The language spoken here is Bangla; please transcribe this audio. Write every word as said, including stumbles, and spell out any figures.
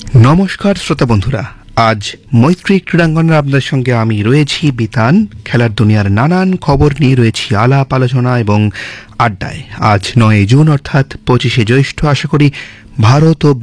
নমস্কার শ্রোতা বন্ধুরা, আজ মৈত্রী ক্রীড়াঙ্গনের আপনাদের সঙ্গে আমি রয়েছি বিতান। খেলার দুনিয়ার নানান খবর নিয়ে রয়েছি আলাপ আলোচনা এবং আড্ডায়। আজ নয় জুন অর্থাৎ পঁচিশে জ্যৈষ্ঠ। আশা করি ভারত ও